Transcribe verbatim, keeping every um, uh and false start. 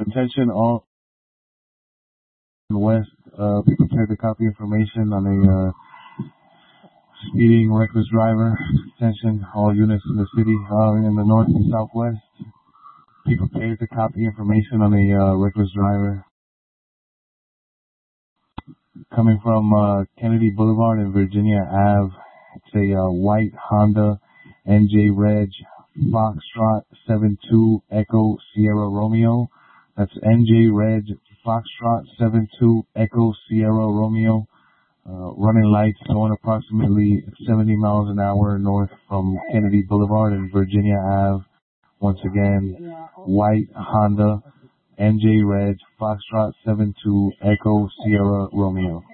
Attention all west, uh, be prepared to copy information on a uh, speeding reckless driver. Attention all units in the city, uh, in the north and southwest. Be prepared to copy information on a uh, reckless driver. Coming from uh, Kennedy Boulevard and Virginia Ave, it's a uh, white Honda N J Reg Foxtrot seven two Echo Sierra Romeo. That's N J Reg Foxtrot seven two Echo Sierra Romeo. Uh, running lights going approximately seventy miles an hour north from Kennedy Boulevard and Virginia Ave. Once again, white Honda N J Reg Foxtrot seven two Echo Sierra Romeo.